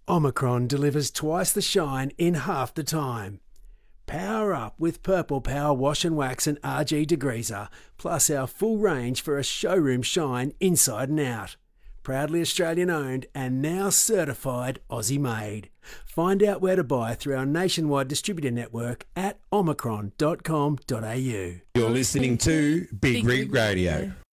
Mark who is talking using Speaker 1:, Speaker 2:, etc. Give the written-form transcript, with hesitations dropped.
Speaker 1: Omicron delivers twice the shine in half the time. Power up with Purple Power Wash and Wax and RG Degreaser, plus our full range for a showroom shine inside and out. Proudly Australian owned and now certified Aussie made. Find out where to buy through our nationwide distributor network at omicron.com.au.
Speaker 2: You're listening to Big Rig Radio.